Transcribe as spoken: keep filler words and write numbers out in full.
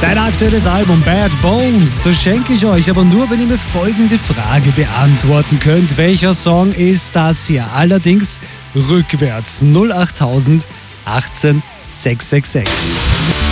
Sein aktuelles Album Bad Bones, das schenke ich euch, aber nur, wenn ihr mir folgende Frage beantworten könnt. Welcher Song ist das hier? Allerdings rückwärts. null acht tausend achtzehn sechshundertsechsundsechzig.